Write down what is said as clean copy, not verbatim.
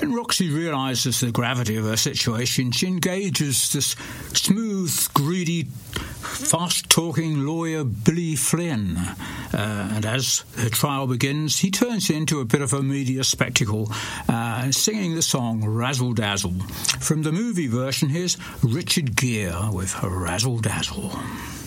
When Roxy realises the gravity of her situation, she engages this smooth, greedy, fast-talking lawyer Billy Flynn. And as her trial begins, he turns into a bit of a media spectacle, singing the song Razzle Dazzle. From the movie version, here's Richard Gere with Razzle Dazzle.